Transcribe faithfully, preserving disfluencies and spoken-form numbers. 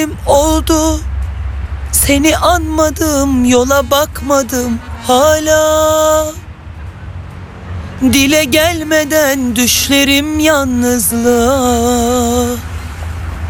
oldu. Seni anmadım, yola bakmadım hala. Dile gelmeden düşlerim yalnızlığa.